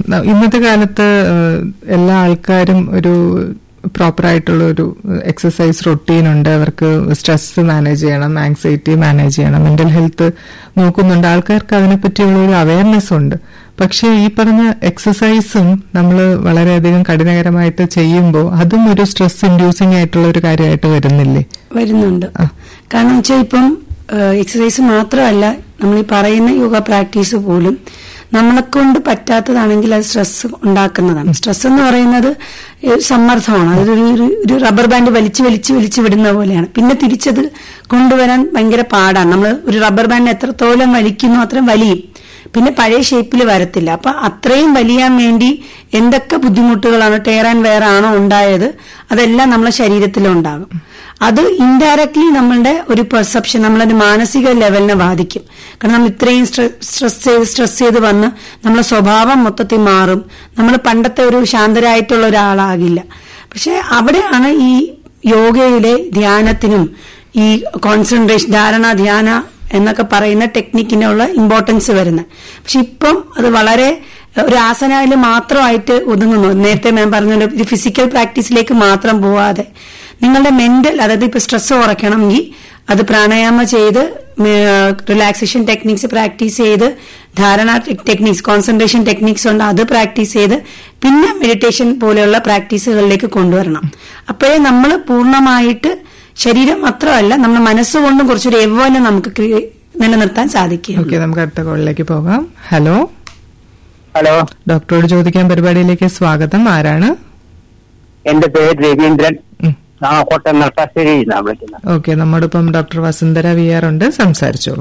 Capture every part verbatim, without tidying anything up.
ഇന്നത്തെ കാലത്ത് എല്ലാ ആൾക്കാരും ഒരു പ്രോപ്പറായിട്ടുള്ള ഒരു എക്സസൈസ് റൊട്ടീൻ ഉണ്ട്. അവർക്ക് സ്ട്രെസ് മാനേജ് ചെയ്യണം, ആങ്സൈറ്റി മാനേജ് ചെയ്യണം, മെന്റൽ ഹെൽത്ത് നോക്കുന്നുണ്ട്. ആൾക്കാർക്ക് അതിനെപ്പറ്റിയുള്ള ഒരു അവയർനെസ് ഉണ്ട്. പക്ഷെ ഈ പറഞ്ഞ എക്സസൈസും നമ്മൾ വളരെയധികം കഠിനകരമായിട്ട് ചെയ്യുമ്പോൾ അതും ഒരു സ്ട്രെസ് ഇൻഡ്യൂസിംഗ് ആയിട്ടുള്ള ഒരു കാര്യമായിട്ട് വരുന്നില്ലേ? വരുന്നുണ്ട്. കാരണം വെച്ചാൽ ഇപ്പം എക്സസൈസ് മാത്രമല്ല, നമ്മൾ ഈ പറയുന്ന യോഗ പ്രാക്ടീസ് പോലും നമ്മളെ കൊണ്ട് പറ്റാത്തതാണെങ്കിൽ അത് സ്ട്രെസ് ഉണ്ടാക്കുന്നതാണ്. സ്ട്രെസ് എന്ന് പറയുന്നത് സമ്മർദ്ദമാണ്. അതൊരു ഒരു റബ്ബർ ബാൻഡ് വലിച്ചു വലിച്ചു വലിച്ചു വിടുന്ന പോലെയാണ്. പിന്നെ തിരിച്ചത് കൊണ്ടുവരാൻ ഭയങ്കര പാടാണ്. നമ്മൾ ഒരു റബ്ബർ ബാൻഡ് എത്രത്തോളം വലിക്കുന്നു അത്രയും വലിയും, പിന്നെ പഴയ ഷേപ്പിൽ വരത്തില്ല. അപ്പൊ അത്രയും വലിയാൻ വേണ്ടി എന്തൊക്കെ ബുദ്ധിമുട്ടുകളാണ്, ടയർ ആൻഡ് വെയർ ആണോ ഉണ്ടായത്, അതെല്ലാം നമ്മളെ ശരീരത്തിലുണ്ടാകും. അത് ഇൻഡയറക്ട്ലി നമ്മളുടെ ഒരു പെർസെപ്ഷൻ, നമ്മളൊരു മാനസിക ലെവലിനെ ബാധിക്കും. കാരണം നമ്മൾ ഇത്രയും സ്ട്രെസ് ചെയ്ത് സ്ട്രെസ് ചെയ്ത് വന്ന് നമ്മളെ സ്വഭാവം മൊത്തത്തിൽ മാറും. നമ്മൾ പണ്ടത്തെ ഒരു ശാന്തരായിട്ടുള്ള ഒരാളാകില്ല. പക്ഷെ അവിടെയാണ് ഈ യോഗയിലെ ധ്യാനത്തിനും ഈ കോൺസെൻട്രേഷൻ, ധാരണ, ധ്യാന എന്നൊക്കെ പറയുന്ന ടെക്നിക്കിനുള്ള ഇമ്പോർട്ടൻസ് വരുന്നത്. പക്ഷെ ഇപ്പം അത് വളരെ ഒരു ആസനയിൽ മാത്രമായിട്ട് ഒതുങ്ങുന്നു. നേരത്തെ ഞാൻ പറഞ്ഞ ഒരു ഫിസിക്കൽ പ്രാക്ടീസിലേക്ക് മാത്രം പോവാതെ നിങ്ങളുടെ മെന്റൽ, അതായത് ഇപ്പൊ സ്ട്രെസ് കുറയ്ക്കണമെങ്കിൽ അത് പ്രാണായാമം ചെയ്ത്, റിലാക്സേഷൻ ടെക്നിക്സ് പ്രാക്ടീസ് ചെയ്ത്, ധാരണ ടെക്നിക്സ്, കോൺസെൻട്രേഷൻ ടെക്നിക്സ് ഉണ്ട്, അത് പ്രാക്ടീസ് ചെയ്ത്, പിന്നെ മെഡിറ്റേഷൻ പോലെയുള്ള പ്രാക്ടീസുകളിലേക്ക് കൊണ്ടുവരണം. അപ്പോഴേ നമ്മൾ പൂർണ്ണമായിട്ട് ശരീരം മാത്രമല്ല നമ്മുടെ മനസ്സുകൊണ്ടും കുറച്ചൊരു യൗവനം നമുക്ക് നിലനിർത്താൻ സാധിക്കും. ഓക്കെ, നമുക്ക് അടുത്ത കോളിലേക്ക് പോകാം. ഹലോ ഹലോ ഡോക്ടറോട് ചോദിക്കാൻ പരിപാടിയിലേക്ക് സ്വാഗതം. ആരാണ്? എന്റെ പേര് രവീന്ദ്രൻ, കോട്ടയം നെൽപ്പാശ്ശേരി വിളിക്കുന്നത്. ഓക്കെ, നമ്മോടൊപ്പം ഡോക്ടർ വസുന്ധര വി ആർ ഉണ്ട്, സംസാരിച്ചോളൂ.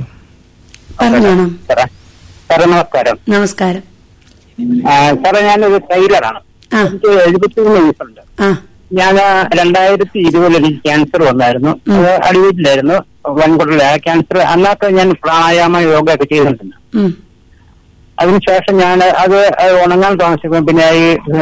സാറേ നമസ്കാരം. നമസ്കാരം സാറേ, ഞാനൊരു ടൈലറാണ്. എനിക്ക് എഴുപത്തിമൂന്ന് വയസ്സുണ്ട്. ഞാൻ രണ്ടായിരത്തി ഇരുപതിൽ എനിക്ക് ക്യാൻസർ വന്നായിരുന്നു. അത് അടിവീട്ടിലായിരുന്നു, വൻകുടല ക്യാൻസർ. അന്നൊക്കെ ഞാൻ പ്രാണായാമ യോഗ ഒക്കെ ചെയ്തിട്ടുണ്ട്. അതിനുശേഷം ഞാൻ അത് ഉണങ്ങാൻ താമസിക്കും. പിന്നെ ഈ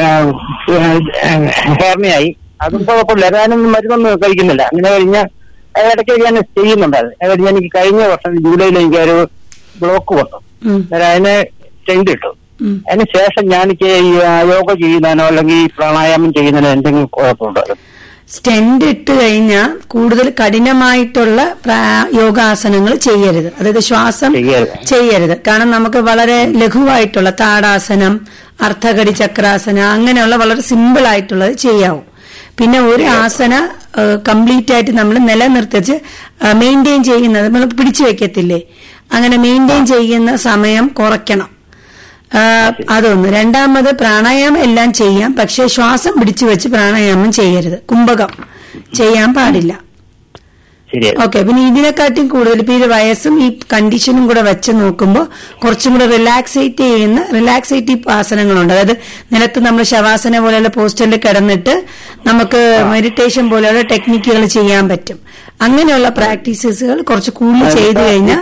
ഹെർണിയായി, അതും കുഴപ്പമില്ല. ഞാനൊന്നും മരുന്നൊന്നും കഴിക്കുന്നില്ല. അങ്ങനെ കഴിഞ്ഞ ഇടയ്ക്ക് ഞാൻ ചെയ്യുന്നുണ്ടായിരുന്നു. അത് കഴിഞ്ഞ് എനിക്ക് കഴിഞ്ഞ വർഷം ജൂലൈയിൽ എനിക്കൊരു ബ്ലോക്ക് വന്നു. അതിന് ടെൻഡ് ഇട്ടു. അതിന് ശേഷം ഞാൻ യോഗ ചെയ്യുന്നതിനോ അല്ലെങ്കിൽ പ്രാണായാമം ചെയ്യുന്നതിനോ എന്തെങ്കിലും കുഴപ്പമുണ്ടോ? സ്റ്റെൻഡ് ഇട്ട് കഴിഞ്ഞാൽ കൂടുതൽ കഠിനമായിട്ടുള്ള യോഗാസനങ്ങൾ ചെയ്യരുത്. അതായത് ശ്വാസം ചെയ്യരുത്. കാരണം നമുക്ക് വളരെ ലഘുവായിട്ടുള്ള താടാസനം, അർദ്ധകടി ചക്രാസന, അങ്ങനെയുള്ള വളരെ സിമ്പിൾ ആയിട്ടുള്ളത് ചെയ്യാവൂ. പിന്നെ ഒരു ആസന കംപ്ലീറ്റ് ആയിട്ട് നമ്മൾ നിലനിർത്തിച്ച് മെയിൻറ്റെയിൻ ചെയ്യുന്നത് നമ്മൾ പിടിച്ചു വെക്കത്തില്ലേ, അങ്ങനെ മെയിൻറ്റെയിൻ ചെയ്യുന്ന സമയം കുറയ്ക്കണം. അതൊന്ന്. രണ്ടാമത് പ്രാണായാമം എല്ലാം ചെയ്യാം, പക്ഷെ ശ്വാസം പിടിച്ചു വെച്ച് പ്രാണായാമം ചെയ്യരുത്. കുംഭകം ചെയ്യാൻ പാടില്ല. ഓക്കെ. പിന്നെ ഇതിനെക്കാട്ടും കൂടുതൽ ഇപ്പൊ ഈ വയസ്സും ഈ കണ്ടീഷനും കൂടെ വെച്ച് നോക്കുമ്പോൾ കുറച്ചും കൂടെ റിലാക്സേറ്റ് ചെയ്യുന്ന റിലാക്സേറ്റീവ് ആസനങ്ങളുണ്ട്. അതായത് നിലത്ത് നമ്മൾ ശവാസന പോലെയുള്ള പോസ്റ്ററിൽ കിടന്നിട്ട് നമുക്ക് മെഡിറ്റേഷൻ പോലെയുള്ള ടെക്നിക്കുകൾ ചെയ്യാൻ പറ്റും. അങ്ങനെയുള്ള പ്രാക്ടീസസുകൾ കുറച്ച് കൂടുതൽ ചെയ്തു കഴിഞ്ഞാൽ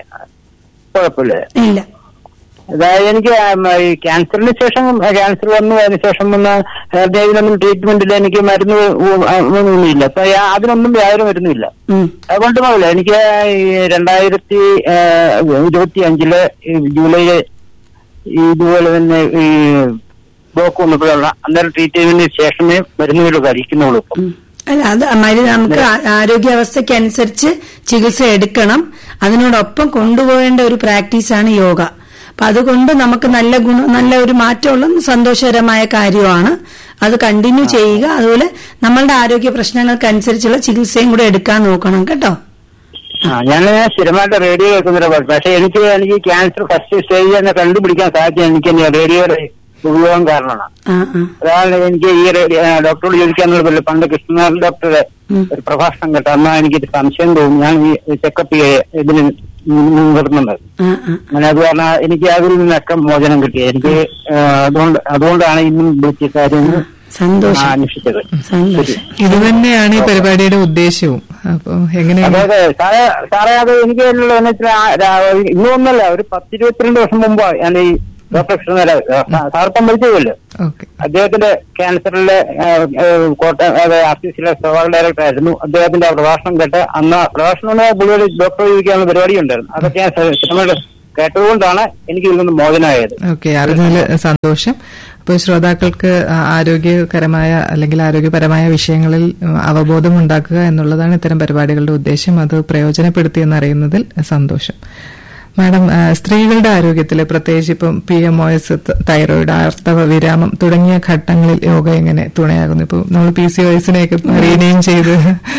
ഇല്ല. അതായത് എനിക്ക് ഈ ക്യാൻസറിന് ശേഷം, ക്യാൻസർ വന്നു അതിന് ശേഷം വന്ന ഇതിനൊന്നും ട്രീറ്റ്മെന്റിൽ എനിക്ക് മരുന്ന് ഒന്നുമില്ല. അപ്പൊ അതിനൊന്നും യാതൊരു മരുന്നുമില്ല. അതുകൊണ്ട് പോകില്ല. എനിക്ക് രണ്ടായിരത്തി ഇരുപത്തി അഞ്ചില് ജൂലൈയില് ഇതുപോലെ തന്നെ ഈ ബ്ലോക്ക് വന്നപ്പോഴുള്ള അന്നേരം ട്രീറ്റ്മെന്റിന് ശേഷമേ മരുന്നുകൾ കഴിക്കുന്നുള്ളൂ. ഇപ്പം അല്ല, അത് നമുക്ക് ആരോഗ്യാവസ്ഥയ്ക്ക് അനുസരിച്ച് ചികിത്സ എടുക്കണം. അതിനോടൊപ്പം കൊണ്ടുപോകേണ്ട ഒരു പ്രാക്ടീസാണ് യോഗ. അപ്പൊ അതുകൊണ്ട് നമുക്ക് നല്ല ഗുണം, നല്ല ഒരു മാറ്റമുള്ള സന്തോഷകരമായ കാര്യമാണ്. അത് കണ്ടിന്യൂ ചെയ്യുക. അതുപോലെ നമ്മളുടെ ആരോഗ്യ പ്രശ്നങ്ങൾക്കനുസരിച്ചുള്ള ചികിത്സയും കൂടെ എടുക്കാൻ നോക്കണം കേട്ടോ. ഞാൻ സ്ഥിരമായിട്ട് റേഡിയോ കേൾക്കുന്നില്ല. പക്ഷെ എനിക്ക് എനിക്ക് ക്യാൻസർ ഫസ്റ്റ് സ്റ്റേജ് തന്നെ കണ്ടുപിടിക്കാൻ സാധിച്ചത് എനിക്ക് റേഡിയോയുടെ ഉപയോഗം കാരണമാണ്. അതാണ് എനിക്ക് ഈ റേഡിയോ ഡോക്ടറോട് ചോദിക്കാന്നുള്ള പണ്ട് കൃഷ്ണനാഥൻ ഡോക്ടറുടെ ഒരു പ്രഭാഷണം കേട്ടോ. അന്നാ എനിക്കൊരു സംശയം തോന്നി. ഞാൻ ഈ ചെക്കപ്പ് ഇതിന് മുൻനിർത്തുന്നുണ്ട്. അങ്ങനെ അത് പറഞ്ഞാൽ എനിക്ക് അതിൽ നിന്നൊക്കെ മോചനം കിട്ടി. എനിക്ക് അതുകൊണ്ട് അതുകൊണ്ടാണ് ഇന്നും വിളിച്ച കാര്യങ്ങൾ അന്വേഷിച്ചത്. ഇത് തന്നെയാണ് ഈ പരിപാടിയുടെ ഉദ്ദേശവും. അപ്പൊ എങ്ങനെയാണ്? അതെ അതെ സാറേ സാറേ അത് എനിക്ക് ഇന്നൊന്നല്ല, ഒരു പത്തിരുപത്തിരണ്ട് വർഷം മുമ്പ് ഞാൻ ഈ ഡോക്ടർ കൃഷ്ണനാഥൻ സാർപ്പം വിളിച്ചതല്ലോ. അദ്ദേഹത്തിന്റെ ക്യാൻസറിലെ കോട്ടയം ആർ സി സിയിലെ സവാൾ ഡയറക്ടർ ആയിരുന്നു. അദ്ദേഹത്തിന്റെ പ്രഭാഷണം കേട്ട് അന്ന് പ്രഭാഷണം പുള്ളിയുടെ ഡോക്ടർ ചോദിക്കാനുള്ള പരിപാടി ഉണ്ടായിരുന്നു. അതൊക്കെ ഞാൻ സ്ഥിരമായിട്ട് കേട്ടതുകൊണ്ടാണ് എനിക്ക് ഇതിൽ നിന്ന് മോചനമായത്. ഓക്കെ, അറിഞ്ഞതിൽ സന്തോഷം. അപ്പോൾ ശ്രോതാക്കൾക്ക് ആരോഗ്യകരമായ അല്ലെങ്കിൽ ആരോഗ്യപരമായ വിഷയങ്ങളിൽ അവബോധം ഉണ്ടാക്കുക എന്നുള്ളതാണ് ഇത്തരം പരിപാടികളുടെ ഉദ്ദേശം. അത് പ്രയോജനപ്പെടുത്തിയെന്നറിയുന്നതിൽ സന്തോഷം. മാഡം, സ്ത്രീകളുടെ ആരോഗ്യത്തിൽ പ്രത്യേകിച്ച് ഇപ്പം P M O S, thyroid, ആർത്തവ വിരാമം തുടങ്ങിയ ഘട്ടങ്ങളിൽ യോഗ എങ്ങനെ തുണയാകുന്നു? ഇപ്പൊ നമ്മൾ പി സി ഒ എസിനെയൊക്കെ റീനെയിം ചെയ്ത്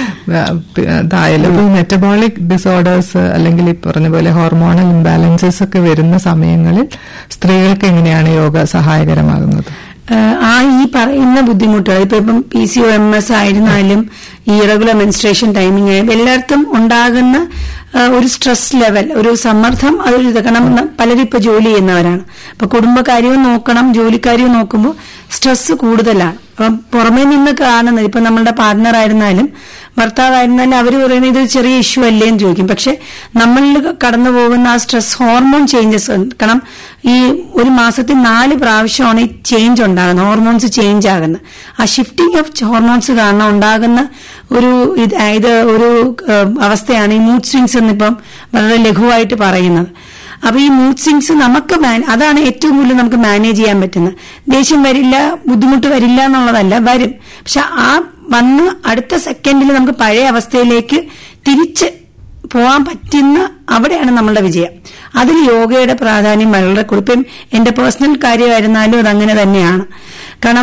ഇതായാലും ഇപ്പൊ മെറ്റബോളിക് ഡിസോർഡേഴ്സ് അല്ലെങ്കിൽ ഈ പറഞ്ഞ പോലെ ഹോർമോണൽ ഇംബാലൻസസ് ഒക്കെ വരുന്ന സമയങ്ങളിൽ സ്ത്രീകൾക്ക് എങ്ങനെയാണ് യോഗ സഹായകരമാകുന്നത്? ആ ഈ പറയുന്ന ബുദ്ധിമുട്ടുകൾ ഇപ്പൊ ഇപ്പം P C O M S ആയിരുന്നാലും ഈ റെഗുലർ മെൻസ്ട്രേഷൻ ടൈമിംഗ് ആയാലും എല്ലായിടത്തും ഉണ്ടാകുന്ന ഒരു സ്ട്രെസ് ലെവൽ, ഒരു സമ്മർദ്ദം, അതൊരു ഇത്. കാരണം പലരും ഇപ്പൊ ജോലി ചെയ്യുന്നവരാണ്. അപ്പൊ കുടുംബകാര്യവും നോക്കണം, ജോലിക്കാര്യവും നോക്കുമ്പോൾ സ്ട്രെസ് കൂടുതലാണ്. അപ്പം പുറമേ നിന്ന് കാണുന്നത് ഇപ്പൊ നമ്മളുടെ പാർട്ട്ണർ ആയിരുന്നാലും ഭർത്താവായിരുന്നാലും അവർ പറയുന്നത് ഇത് ചെറിയ ഇഷ്യൂ അല്ലേ എന്ന് ചോദിക്കും. പക്ഷെ നമ്മളിൽ കടന്നു പോകുന്ന ആ സ്ട്രെസ് ഹോർമോൺ ചേഞ്ചസ്, കാരണം ഈ ഒരു മാസത്തിൽ നാല് പ്രാവശ്യമാണ് ഈ ചേഞ്ച് ഉണ്ടാകുന്നത്, ഹോർമോൺസ് ചേഞ്ച് ആകുന്നത്. ആ ഷിഫ്റ്റിംഗ് ഓഫ് ഹോർമോൺസ് കാരണം ഉണ്ടാകുന്ന ഒരു ഇത് ഒരു അവസ്ഥയാണ് ഈ മൂഡ് സ്വിങ്സ് എന്നിപ്പം വളരെ ലഘുവായിട്ട് പറയുന്നത്. അപ്പൊ ഈ മൂഡ് സ്വിങ്സ് നമുക്ക് അതാണ് ഏറ്റവും കൂടുതൽ നമുക്ക് മാനേജ് ചെയ്യാൻ പറ്റുന്നത്. ദേഷ്യം വരില്ല, ബുദ്ധിമുട്ട് വരില്ല എന്നുള്ളതല്ല, വരും. പക്ഷെ ആ വന്ന് അടുത്ത സെക്കൻഡിൽ നമുക്ക് പഴയ അവസ്ഥയിലേക്ക് തിരിച്ച് പോകാൻ പറ്റുന്ന അവിടെയാണ് നമ്മളുടെ വിജയം. അതിൽ യോഗയുടെ പ്രാധാന്യം വളരെ കൂടുതൽ. എന്റെ പേഴ്സണൽ കാര്യമായിരുന്നാലും അതങ്ങനെ തന്നെയാണ്. കാരണം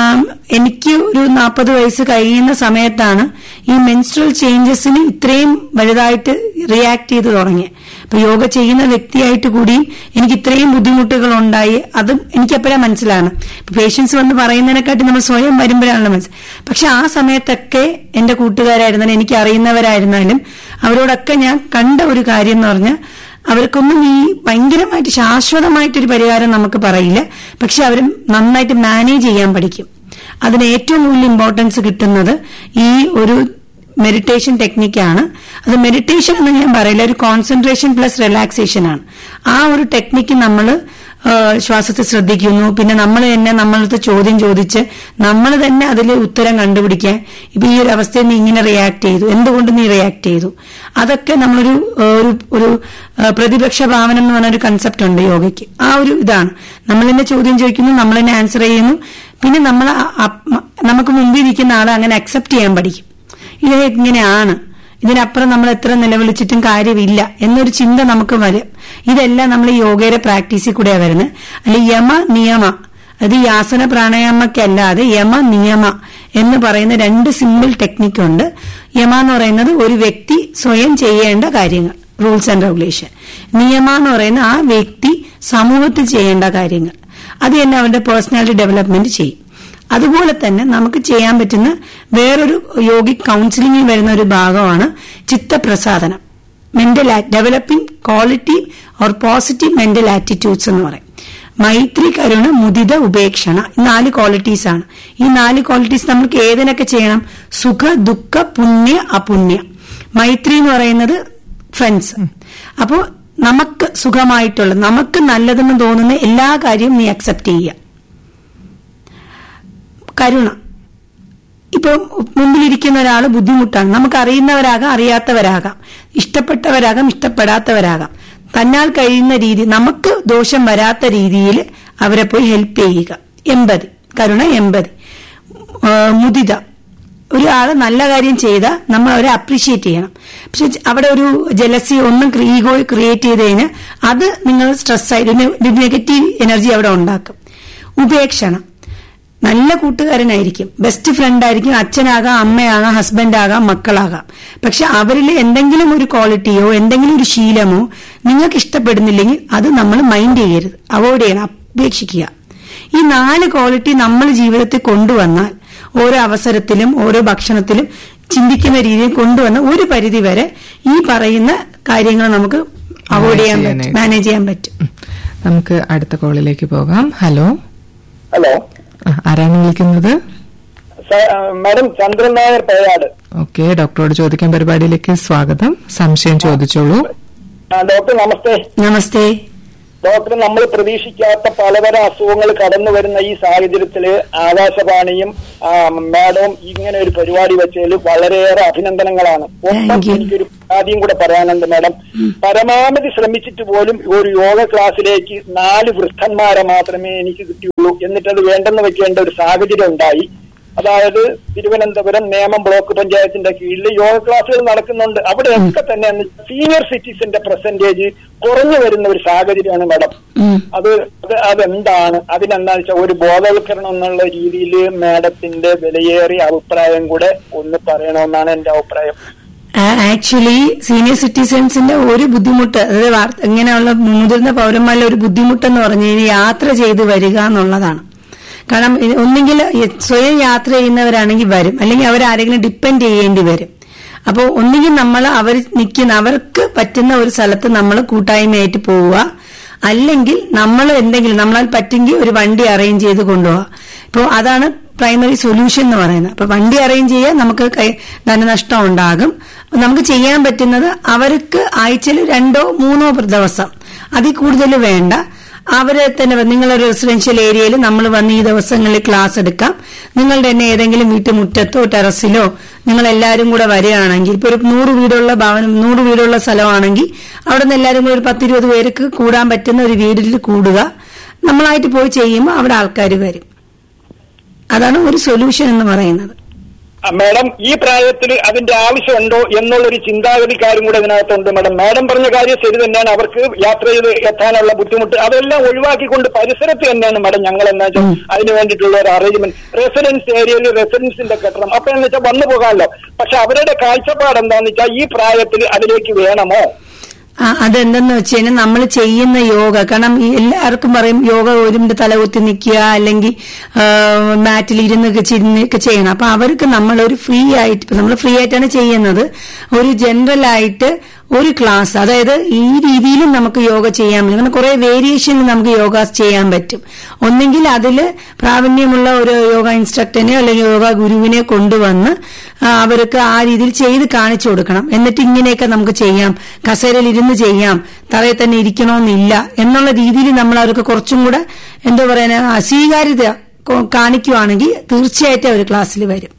എനിക്ക് ഒരു നാൽപ്പത് വയസ്സ് കഴിയുന്ന സമയത്താണ് ഈ മെൻസ്ട്രൽ ചേഞ്ചസിന് ഇത്രയും വലുതായിട്ട് റിയാക്ട് ചെയ്ത് തുടങ്ങിയത്. അപ്പൊ യോഗ ചെയ്യുന്ന വ്യക്തിയായിട്ട് കൂടിയും എനിക്ക് ഇത്രയും ബുദ്ധിമുട്ടുകൾ ഉണ്ടായി. അതും എനിക്ക് എപ്പോഴാണ് മനസ്സിലാണ്. പേഷ്യൻസ് വന്ന് പറയുന്നതിനെക്കാട്ടി നമ്മൾ സ്വയം വരുമ്പോഴാണല്ലോ മനസ്സിലായി. പക്ഷെ ആ സമയത്തൊക്കെ എന്റെ കൂട്ടുകാരായിരുന്നാലും എനിക്ക് അറിയുന്നവരായിരുന്നാലും അവരോടൊക്കെ ഞാൻ കണ്ട ഒരു കാര്യം എന്ന് പറഞ്ഞാൽ അവർക്കൊന്നും ഈ ഭയങ്കരമായിട്ട് ശാശ്വതമായിട്ടൊരു പരിഹാരം നമുക്ക് പറയില്ല. പക്ഷെ അവർ നന്നായിട്ട് മാനേജ് ചെയ്യാൻ പഠിക്കും. അതിന് ഏറ്റവും കൂടുതൽ ഇമ്പോർട്ടൻസ് കിട്ടുന്നത് ഈ ഒരു മെഡിറ്റേഷൻ ടെക്നിക്കാണ്. അത് മെഡിറ്റേഷൻ എന്ന് ഞാൻ പറയില്ല, ഒരു കോൺസെൻട്രേഷൻ പ്ലസ് റിലാക്സേഷൻ ആണ്. ആ ഒരു ടെക്നിക്ക് നമ്മൾ ശ്വാസത്തെ ശ്രദ്ധിക്കുന്നു. പിന്നെ നമ്മൾ തന്നെ നമ്മളടുത്ത് ചോദ്യം ചോദിച്ച് നമ്മൾ തന്നെ അതിൽ ഉത്തരം കണ്ടുപിടിക്കാൻ, ഇപ്പൊ ഈ ഒരു അവസ്ഥയിൽ നീ ഇങ്ങനെ റിയാക്ട് ചെയ്തു, എന്തുകൊണ്ട് നീ റിയാക്ട് ചെയ്തു, അതൊക്കെ നമ്മളൊരു ഒരു പ്രതിപക്ഷ ഭാവന എന്ന് പറഞ്ഞൊരു കൺസെപ്റ്റ് ഉണ്ട് യോഗയ്ക്ക്. ആ ഒരു ഇതാണ്, നമ്മൾ തന്നെ ചോദ്യം ചോദിക്കുന്നു, നമ്മൾ തന്നെ ആൻസർ ചെയ്യുന്നു. പിന്നെ നമ്മൾ നമുക്ക് മുമ്പിൽ ഇരിക്കുന്ന ആളെ അങ്ങനെ അക്സെപ്റ്റ് ചെയ്യാൻ പഠിക്കും. ഇത് ഇങ്ങനെയാണ്, ഇതിനപ്പുറം നമ്മൾ എത്ര നിലവിളിച്ചിട്ടും കാര്യമില്ല എന്നൊരു ചിന്ത നമുക്ക് വരും. ഇതെല്ലാം നമ്മൾ ഈ യോഗയുടെ പ്രാക്ടീസിൽ കൂടെയാണ് വരുന്നത്. അല്ലെ യമ നിയമ, അത് ഈ ആസന പ്രാണായാമക്കല്ലാതെ യമ നിയമ എന്ന് പറയുന്ന രണ്ട് സിമ്പിൾ ടെക്നിക്കുണ്ട്. യമ എന്ന് പറയുന്നത് ഒരു വ്യക്തി സ്വയം ചെയ്യേണ്ട കാര്യങ്ങൾ, റൂൾസ് ആൻഡ് റെഗുലേഷൻ. നിയമ എന്ന് പറയുന്ന ആ വ്യക്തി സമൂഹത്തിൽ ചെയ്യേണ്ട കാര്യങ്ങൾ. അത് തന്നെ അവന്റെ പേഴ്സണാലിറ്റി ഡെവലപ്മെന്റ് ചെയ്യും. അതുപോലെ തന്നെ നമുക്ക് ചെയ്യാൻ പറ്റുന്ന വേറൊരു യോഗിക് കൌൺസിലിംഗിൽ വരുന്ന ഒരു ഭാഗമാണ് ചിത്തപ്രസാദനം, mental developing quality or positive mental attitudes എന്ന് പറയും. മൈത്രി, കരുണ, മുദിത, ഉപേക്ഷണ, ഈ നാല് ക്വാളിറ്റീസ് ആണ്. ഈ നാല് ക്വാളിറ്റീസ് നമുക്ക് ഏതിനൊക്കെ ചെയ്യണം? സുഖ, ദുഃഖ, പുണ്യ, അപുണ്യ. മൈത്രി എന്ന് പറയുന്നത് ഫ്രണ്ട്സ്. അപ്പോ നമുക്ക് സുഖമായിട്ടുള്ള, നമുക്ക് നല്ലതെന്ന് തോന്നുന്ന എല്ലാ കാര്യവും നീ അക്സെപ്റ്റ് ചെയ്യുക. കരുണ, ഇപ്പൊ മുമ്പിലിരിക്കുന്ന ഒരാൾ ബുദ്ധിമുട്ടാണ്, നമുക്ക് അറിയുന്നവരാകാം, അറിയാത്തവരാകാം, ഇഷ്ടപ്പെട്ടവരാകാം, ഇഷ്ടപ്പെടാത്തവരാകാം. തന്നാൽ കഴിയുന്ന രീതി, നമുക്ക് ദോഷം വരാത്ത രീതിയിൽ അവരെ പോയി ഹെൽപ്പ് ചെയ്യുക. എമ്പതി, കരുണ, എമ്പതി. മുദിത, ഒരാള് നല്ല കാര്യം ചെയ്താൽ നമ്മൾ അവരെ അപ്രീഷിയേറ്റ് ചെയ്യണം. പക്ഷെ അവിടെ ഒരു ജലസി ഒന്നും ഈഗോ ക്രിയേറ്റ് ചെയ്ത് കഴിഞ്ഞാൽ അത് നിങ്ങൾ സ്ട്രെസ് ആയിട്ട് നെഗറ്റീവ് എനർജി അവിടെ ഉണ്ടാക്കും. ഉപേക്ഷണം, നല്ല കൂട്ടുകാരനായിരിക്കും, ബെസ്റ്റ് ഫ്രണ്ട് ആയിരിക്കും, അച്ഛനാകാം, അമ്മയാകാം, ഹസ്ബൻഡാകാം, മക്കളാകാം. പക്ഷെ അവരിൽ എന്തെങ്കിലും ഒരു ക്വാളിറ്റിയോ എന്തെങ്കിലും ഒരു ശീലമോ നിങ്ങൾക്ക് ഇഷ്ടപ്പെടുന്നില്ലെങ്കിൽ അത് നമ്മൾ മൈൻഡ് ചെയ്യരുത്, അവോയ്ഡ് ചെയ്യണം, ഉപേക്ഷിക്കുക. ഈ നാല് ക്വാളിറ്റി നമ്മൾ ജീവിതത്തിൽ കൊണ്ടുവന്നാൽ ഓരോ അവസരത്തിലും ഓരോ ഭക്ഷണത്തിലും ചിന്തിക്കുന്ന രീതിയിൽ കൊണ്ടുവന്ന ഒരു പരിധി വരെ ഈ പറയുന്ന കാര്യങ്ങൾ നമുക്ക് അവോയ്ഡ് ചെയ്യാൻ പറ്റും, മാനേജ് ചെയ്യാൻ പറ്റും. നമുക്ക് അടുത്ത കോളിലേക്ക് പോകാം. ഹലോ ഹലോ ആരാണ് വിളിക്കുന്നത്? മാഡം ചന്ദ്രൻ നായർ പേയാട്. ഓക്കെ, ഡോക്ടറോട് ചോദിക്കാൻ പരിപാടിയിലേക്ക് സ്വാഗതം. സംശയം ചോദിച്ചോളൂ. ഡോക്ടർ നമസ്തേ. നമസ്തേ. ഡോക്ടർ, നമ്മൾ പ്രതീക്ഷിക്കാത്ത പലതരം അസുഖങ്ങൾ കടന്നു വരുന്ന ഈ സാഹചര്യത്തില് ആകാശവാണിയും മാഡവും ഇങ്ങനെ ഒരു പരിപാടി വെച്ചതിൽ വളരെയേറെ അഭിനന്ദനങ്ങളാണ്. ഒപ്പം എനിക്കൊരു ആദ്യം കൂടെ പറയാനുണ്ട് മാഡം. പരമാവധി ശ്രമിച്ചിട്ട് പോലും ഒരു യോഗ ക്ലാസ്സിലേക്ക് നാല് വൃദ്ധന്മാരെ മാത്രമേ എനിക്ക് കിട്ടിയുള്ളൂ. എന്നിട്ടത് വേണ്ടെന്ന് വെക്കേണ്ട ഒരു സാഹചര്യം ഉണ്ടായി. അതായത് തിരുവനന്തപുരം നേമം ബ്ലോക്ക് പഞ്ചായത്തിന്റെ കീഴിൽ യോഗ ക്ലാസുകൾ നടക്കുന്നുണ്ട്. അവിടെയൊക്കെ തന്നെ സീനിയർ സിറ്റിസന്റെ പെർസെന്റേജ് കുറഞ്ഞു വരുന്ന ഒരു സാഹചര്യമാണ് മാഡം. അത് അതെന്താണ്? അതിനെന്താ വെച്ചാൽ ഒരു ബോധവൽക്കരണം എന്നുള്ള രീതിയിൽ മാഡത്തിന്റെ വിലയേറിയ അഭിപ്രായം കൂടെ ഒന്ന് പറയണമെന്നാണ് എന്റെ അഭിപ്രായം. ആക്ച്വലി സീനിയർ സിറ്റിസൺസിന്റെ ഒരു ബുദ്ധിമുട്ട്, അതായത് ഇങ്ങനെയുള്ള മുതിർന്ന പൗരന്മാരുടെ ഒരു ബുദ്ധിമുട്ടെന്ന് പറഞ്ഞു കഴിഞ്ഞാൽ യാത്ര ചെയ്ത് വരിക എന്നുള്ളതാണ്. കാരണം ഒന്നെങ്കിൽ സ്വയം യാത്ര ചെയ്യുന്നവരാണെങ്കിൽ വരും, അല്ലെങ്കിൽ അവരാരെങ്കിലും ഡിപ്പെൻഡ് ചെയ്യേണ്ടി വരും. അപ്പോൾ ഒന്നുകിൽ നമ്മൾ അവർ നിൽക്കുന്ന അവർക്ക് പറ്റുന്ന ഒരു സ്ഥലത്ത് നമ്മൾ കൂട്ടായ്മയായിട്ട് പോവുക, അല്ലെങ്കിൽ നമ്മൾ എന്തെങ്കിലും നമ്മളാൽ പറ്റുമെങ്കിൽ ഒരു വണ്ടി അറേഞ്ച് ചെയ്ത് കൊണ്ടുപോവുക. ഇപ്പോൾ അതാണ് പ്രൈമറി സൊല്യൂഷൻ എന്ന് പറയുന്നത്. അപ്പൊ വണ്ടി അറേഞ്ച് ചെയ്യാൻ നമുക്ക് ധനനഷ്ടം ഉണ്ടാകും. നമുക്ക് ചെയ്യാൻ പറ്റുന്നത് അവർക്ക് ആഴ്ചയിൽ രണ്ടോ മൂന്നോ ദിവസം, അതിൽ കൂടുതൽ വേണ്ട, അവരെ തന്നെ നിങ്ങളൊരു റെസിഡൻഷ്യൽ ഏരിയയിൽ നമ്മൾ വന്ന് ഈ ദിവസങ്ങളിൽ ക്ലാസ് എടുക്കാം. നിങ്ങളുടെ തന്നെ ഏതെങ്കിലും വീട്ടുമുറ്റത്തോ ടെറസിലോ നിങ്ങൾ എല്ലാവരും കൂടെ വരികയാണെങ്കിൽ, ഇപ്പൊ ഒരു നൂറ് വീടുള്ള ഭവനം നൂറ് വീടുള്ള സ്ഥലമാണെങ്കിൽ അവിടെ നിന്ന് എല്ലാവരും കൂടെ ഒരു പത്തിരുപത് പേർക്ക് കൂടാൻ പറ്റുന്ന ഒരു വീടിൽ കൂടുക. നമ്മളായിട്ട് പോയി ചെയ്യുമ്പോൾ അവിടെ ആൾക്കാർ വരും. അതാണ് ഒരു സൊല്യൂഷൻ എന്ന് പറയുന്നത്. മാഡം, ഈ പ്രായത്തിൽ അതിന്റെ ആവശ്യമുണ്ടോ എന്നുള്ളൊരു ചിന്താഗതിക്കാരും കൂടെ ഇതിനകത്തുണ്ട് മാഡം. മാഡം പറഞ്ഞ കാര്യം ശരി തന്നെയാണ്. അവർക്ക് യാത്ര ചെയ്ത് എത്താനുള്ള ബുദ്ധിമുട്ട് അതെല്ലാം ഒഴിവാക്കിക്കൊണ്ട് പരിസരത്ത് തന്നെയാണ് മാഡം ഞങ്ങൾ എന്താ വെച്ചാൽ അതിന് വേണ്ടിയിട്ടുള്ള ഒരു അറേഞ്ച്മെന്റ്. റെസിഡൻസ് ഏരിയയിൽ റെസിഡൻസിന്റെ കെട്ടണം അപ്പൊ എന്ന് വെച്ചാൽ വന്നു പോകാമല്ലോ. പക്ഷെ അവരുടെ കാഴ്ചപ്പാട് എന്താന്ന് വെച്ചാൽ ഈ പ്രായത്തിൽ അതിലേക്ക് വേണമോ? അതെന്തെന്ന് വെച്ച് കഴിഞ്ഞാൽ നമ്മൾ ചെയ്യുന്ന യോഗ, കാരണം എല്ലാവർക്കും പറയും യോഗ ഒരുമിന്റെ തലകുത്തി നിൽക്കുക, അല്ലെങ്കിൽ മാറ്റിൽ ഇരുന്നൊക്കെ ചിരുന്നൊക്കെ ചെയ്യണം. അപ്പൊ അവർക്ക് നമ്മളൊരു ഫ്രീ ആയിട്ട്, ഇപ്പൊ നമ്മൾ ഫ്രീ ആയിട്ടാണ് ചെയ്യുന്നത്, ഒരു ജനറൽ ആയിട്ട് ഒരു ക്ലാസ്, അതായത് ഈ രീതിയിലും നമുക്ക് യോഗ ചെയ്യാൻ പറ്റും. അങ്ങനെ കുറെ വേരിയേഷനിൽ നമുക്ക് യോഗ ചെയ്യാൻ പറ്റും. ഒന്നെങ്കിൽ അതിൽ പ്രാവീണ്യമുള്ള ഒരു യോഗ ഇൻസ്ട്രക്ടറിനെയോ അല്ലെങ്കിൽ യോഗ ഗുരുവിനെ കൊണ്ടുവന്ന് അവർക്ക് ആ രീതിയിൽ ചെയ്ത് കാണിച്ചു കൊടുക്കണം. എന്നിട്ട് ഇങ്ങനെയൊക്കെ നമുക്ക് ചെയ്യാം, കസേരയിൽ ഇരുന്ന് ചെയ്യാം, തറയിൽ തന്നെ ഇരിക്കണമെന്നില്ല എന്നുള്ള രീതിയിൽ നമ്മൾ അവർക്ക് കുറച്ചും കൂടെ എന്താ പറയുക സ്വീകാര്യത കാണിക്കുവാണെങ്കിൽ തീർച്ചയായിട്ടും അവർ ക്ലാസ്സിൽ വരും.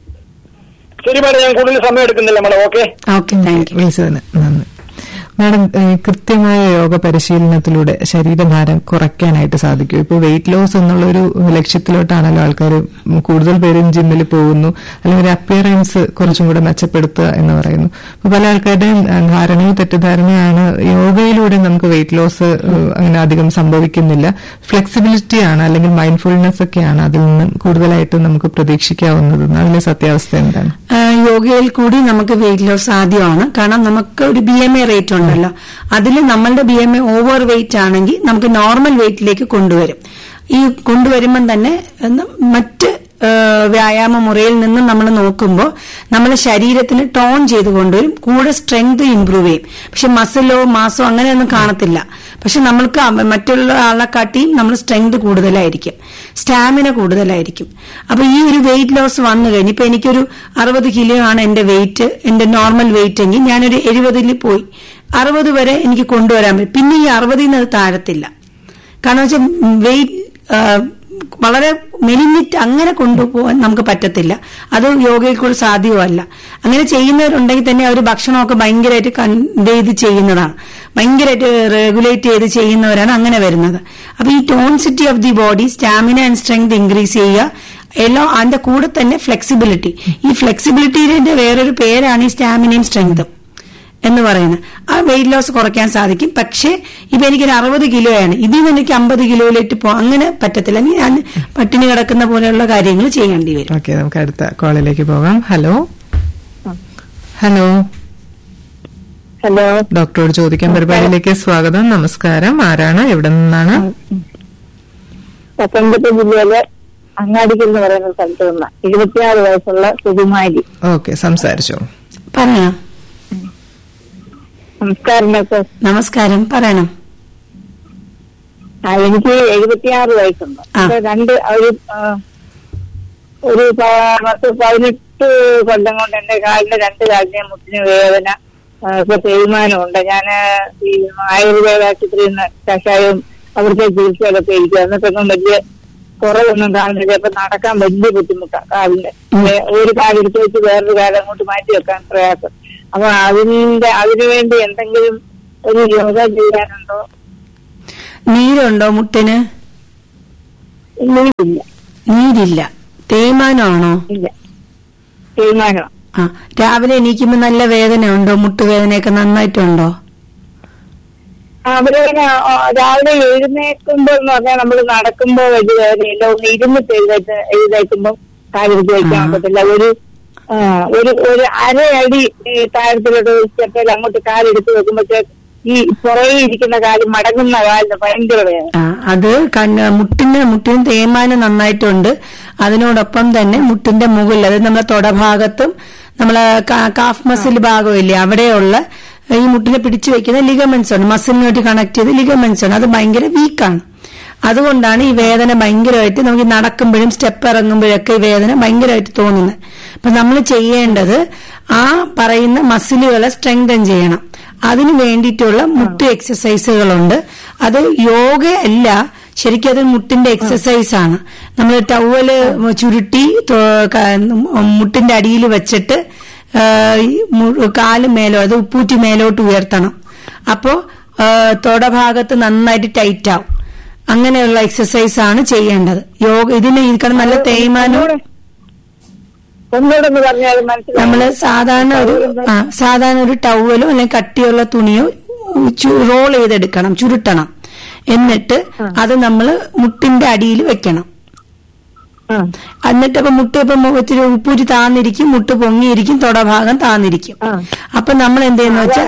ശരി മാഡം, ഞാൻ കൂടുതൽ സമയം എടുക്കുന്നില്ല madam. Okay okay thank you. നന്ദി മാഡം. കൃത്യമായ യോഗ പരിശീലനത്തിലൂടെ ശരീരഭാരം കുറയ്ക്കാനായിട്ട് സാധിക്കും. ഇപ്പോൾ വെയിറ്റ് ലോസ് എന്നുള്ളൊരു ലക്ഷ്യത്തിലോട്ടാണല്ലോ ആൾക്കാർ കൂടുതൽ പേരും ജിമ്മിൽ പോകുന്നു, അല്ലെങ്കിൽ അപ്പിയറൻസ് കുറച്ചും കൂടെ മെച്ചപ്പെടുത്തുക എന്ന് പറയുന്നു. അപ്പൊ പല ആൾക്കാരുടെയും ധാരണയും തെറ്റിദ്ധാരണയാണ് യോഗയിലൂടെ നമുക്ക് വെയിറ്റ് ലോസ് അങ്ങനെ അധികം സംഭവിക്കുന്നില്ല, ഫ്ലെക്സിബിലിറ്റിയാണ് അല്ലെങ്കിൽ മൈൻഡ്ഫുൾനെസ് ഒക്കെയാണ് അതിൽ നിന്ന് കൂടുതലായിട്ട് നമുക്ക് പ്രതീക്ഷിക്കാവുന്നത്. അതിലെ സത്യാവസ്ഥ എന്താണ്? യോഗയിൽ കൂടി നമുക്ക് വെയിറ്റ് ലോസ് സാധ്യമാണ്. കാരണം നമുക്ക് ഒരു ബി എം എ റേറ്റ് ഉണ്ടല്ലോ, അതിൽ നമ്മളുടെ B M A over weight ആണെങ്കിൽ നമുക്ക് നോർമൽ വെയിറ്റിലേക്ക് കൊണ്ടുവരും. ഈ കൊണ്ടുവരുമ്പം തന്നെ മറ്റ് വ്യായാമ മുറയിൽ നിന്ന് നമ്മൾ നോക്കുമ്പോൾ നമ്മളെ ശരീരത്തിന് ടോൺ ചെയ്ത് കൊണ്ടുവരും, കൂടെ സ്ട്രെങ്ത് ഇംപ്രൂവ് ചെയ്യും. പക്ഷെ മസിലോ മാസോ അങ്ങനെയൊന്നും കാണത്തില്ല. പക്ഷെ നമ്മൾക്ക് മറ്റുള്ള ആളെ കാട്ടിയും നമ്മൾ സ്ട്രെങ്ത് കൂടുതലായിരിക്കും, സ്റ്റാമിന കൂടുതലായിരിക്കും. അപ്പൊ ഈ ഒരു വെയിറ്റ് ലോസ് വന്നു കഴിഞ്ഞ് ഇപ്പൊ എനിക്കൊരു അറുപത് കിലോ ആണ് എന്റെ വെയിറ്റ്, എന്റെ നോർമൽ വെയിറ്റ് എങ്കിൽ ഞാനൊരു എഴുപതിൽ പോയി അറുപത് വരെ എനിക്ക് കൊണ്ടുവരാൻ പറ്റും. പിന്നെ ഈ അറുപതിൽ നിന്ന് അത് താഴത്തില്ല. കാരണം വെച്ചാൽ വെയിറ്റ് വളരെ മെലിഞ്ഞിട്ട് അങ്ങനെ കൊണ്ടുപോകാൻ നമുക്ക് പറ്റത്തില്ല. അത് യോഗയിൽ കൂടെ സാധ്യമല്ല. അങ്ങനെ ചെയ്യുന്നവരുണ്ടെങ്കിൽ തന്നെ അവർ ഭക്ഷണമൊക്കെ ഭയങ്കരമായിട്ട് കണ്ട് ചെയ്ത് ചെയ്യുന്നതാണ്, ഭയങ്കരമായിട്ട് റെഗുലേറ്റ് ചെയ്ത് ചെയ്യുന്നവരാണ് അങ്ങനെ വരുന്നത്. അപ്പൊ ഈ ടോൺസിറ്റി of the body, stamina and strength increase ചെയ്യുക, എല്ലാം അതിന്റെ കൂടെ തന്നെ ഫ്ലെക്സിബിലിറ്റി. ഈ ഫ്ലെക്സിബിലിറ്റിയുടെ വേറൊരു പേരാണ് ഈ സ്റ്റാമിനയും സ്ട്രെങ്തും എന്ന് പറയുന്നത്. ആ വെയിറ്റ് ലോസ് കുറയ്ക്കാൻ സാധിക്കും. പക്ഷേ ഇപ്പൊ എനിക്കൊരു അറുപത് കിലോയാണ്, ഇതിൽ നിന്ന് എനിക്ക് അമ്പത് കിലോയിലേക്ക് പോകാം, അങ്ങനെ പറ്റത്തില്ല. ഞാൻ പട്ടിണി കിടക്കുന്ന പോലെയുള്ള കാര്യങ്ങൾ ചെയ്യേണ്ടി വരും. ഓക്കെ, നമുക്ക് അടുത്ത കോളിലേക്ക് പോകാം. ഹലോ ഹലോ ഹലോ ഡോക്ടറോട് ചോദിക്കാൻ പരിപാടിയിലേക്ക് സ്വാഗതം. നമസ്കാരം, ആരാണ്, എവിടെ നിന്നാണ്? പത്തനംതിട്ട ജില്ലയിലെ അങ്ങാടിക്കൽ എന്ന് പറയുന്ന സ്ഥലത്ത് നിന്ന് ഇരുപത്തിയാറ് വയസ്സുള്ള സുകുമാരി. ഓക്കെ, സംസാരിച്ചോ. പറയണം. നമസ്കാരം ഡോക്ടർ. നമസ്കാരം, പറയണം. എനിക്ക് എഴുപത്തിയാറ് വയസ്സുണ്ട്. രണ്ട് ഒരു ഒരു പത്ത് പതിനെട്ട് കൊല്ലം കൊണ്ട് എന്റെ കാലിന് രണ്ട് കാലിനെയും മുട്ടിന് വേദന, ഇപ്പൊ തേയ്മാനമുണ്ട്. ഞാൻ ഈ ആയുർവേദ ആശുപത്രിയിൽ നിന്ന് കഷായവും അവിടുത്തെ ചികിത്സയിലൊക്കെ ഇരിക്കുക. എന്നിട്ടൊന്നും വലിയ കുറവൊന്നും കാണുന്നില്ല. അപ്പൊ നടക്കാൻ വലിയ ബുദ്ധിമുട്ടാണ് കാലിന്റെ. ഒരു കാലെടുത്ത് വെച്ച് വേറൊരു കാലം അങ്ങോട്ട് മാറ്റി വെക്കാൻ പ്രയാസം. അപ്പൊ അതിന്റെ അതിനുവേണ്ടി എന്തെങ്കിലും ഒരു യോഗ ചെയ്യാനുണ്ടോ? നീരുണ്ടോ മുട്ടിന്? നീരില്ല. നീരില്ല. തേയ്മാനമാണോ? ഇല്ല, തേയ്മാനം. ആ, രാവിലെ എണീക്കുമ്പോ നല്ല വേദന ഉണ്ടോ? മുട്ടുവേദനയൊക്കെ നന്നായിട്ടുണ്ടോ? അവര് രാവിലെ എഴുന്നേൽക്കുമ്പോ എന്ന് പറഞ്ഞാൽ നമ്മൾ നടക്കുമ്പോ വലിയ വേദനയില്ല. ഒന്ന് ഇരുന്നിട്ട് എഴുന്നേറ്റ് എഴുന്നേൽക്കുമ്പോ കാലെടുത്ത് വയ്ക്കാൻ പറ്റില്ല. ഒരു ഒരു ഒരു അര അടി താഴത്തിലോട്ട് സ്റ്റെപ്പിൽ അങ്ങോട്ട് കാലെടുത്ത് വെക്കുമ്പോഴത്തേക്ക് ഈ പുറകെ ഇരിക്കുന്ന കാല് മടങ്ങുന്ന കാലിന് ഭയങ്കര വേദന. അത് കണ്ണ് മുട്ടിന് മുട്ടിന് തേയ്മാനം നന്നായിട്ടുണ്ട്. അതിനോടൊപ്പം തന്നെ മുട്ടിന്റെ മുകളിൽ, അതായത് നമ്മളെ തൊടഭാഗത്തും നമ്മളെ കാഫ് മസിൽ ഭാഗമില്ലേ, അവിടെയുള്ള ഈ മുട്ടിനെ പിടിച്ചു വെക്കുന്ന ലിഗമെന്റ്സ് ഉണ്ട്, മസിലിനായിട്ട് കണക്ട് ചെയ്ത് ലിഗമെന്റ്സ് ഉണ്ട്. അത് ഭയങ്കര വീക്കാണ്. അതുകൊണ്ടാണ് ഈ വേദന ഭയങ്കരമായിട്ട് നമുക്ക് നടക്കുമ്പോഴും സ്റ്റെപ്പ് ഇറങ്ങുമ്പോഴൊക്കെ ഈ വേദന ഭയങ്കരമായിട്ട് തോന്നുന്നത്. അപ്പൊ നമ്മൾ ചെയ്യേണ്ടത് ആ പറയുന്ന മസിലുകളെ സ്ട്രെങ്തൻ ചെയ്യണം. അതിന് വേണ്ടിയിട്ടുള്ള മുട്ട് എക്സസൈസുകളുണ്ട്. അത് യോഗ അല്ല, ശരിക്കും അത് മുട്ടിന്റെ എക്സസൈസ് ആണ്. നമ്മൾ ടവല് ചുരുട്ടി മുട്ടിന്റെ അടിയിൽ വെച്ചിട്ട് കാല് മേലോ, അത് ഉപ്പൂറ്റി മേലോട്ട് ഉയർത്തണം. അപ്പോ തൊടഭാഗത്ത് നന്നായിട്ട് ടൈറ്റ് ആവും. അങ്ങനെയുള്ള എക്സസൈസ് ആണ് ചെയ്യേണ്ടത്. യോഗ ഇതിന് ഇതിക്കണം നല്ല തേയ്മാനം. നമ്മള് സാധാരണ ഒരു ആ സാധാരണ ഒരു ടവലോ അല്ലെങ്കിൽ കട്ടിയുള്ള തുണിയോ റോൾ ചെയ്തെടുക്കണം, ചുരുട്ടണം. എന്നിട്ട് അത് നമ്മൾ മുട്ടിന്റെ അടിയിൽ വെക്കണം. എന്നിട്ട് അപ്പൊ മുട്ട് ഇപ്പൊ ഇത്തിരി ഉപ്പൂരി താന്നിരിക്കും, മുട്ട് പൊങ്ങിയിരിക്കും, തൊടഭാഗം താന്നിരിക്കും. അപ്പൊ നമ്മൾ എന്ത് ചെയ്യുന്ന വെച്ചാൽ